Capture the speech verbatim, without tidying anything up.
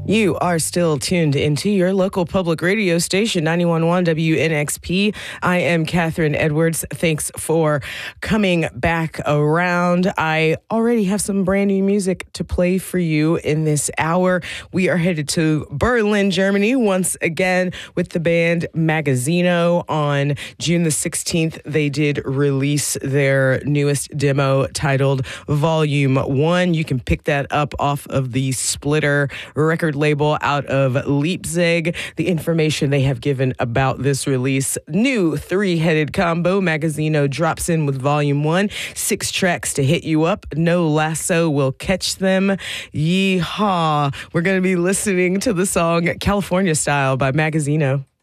You are still tuned into your local public radio station, ninety-one point one W N X P. I am Catherine Edwards. Thanks for coming back around. I already have some brand new music to play for you in this hour. We are headed to Berlin, Germany, once again with the band Magazino. On June the sixteenth, they did release their newest demo titled Volume one. You can pick that up off of the Splitter record label out of Leipzig. The information they have given about this release: new three-headed combo. Magazino drops in with Volume one, six tracks to hit you up. No lasso will catch them. Yeehaw. We're going to be listening to the song California Style by Magazino.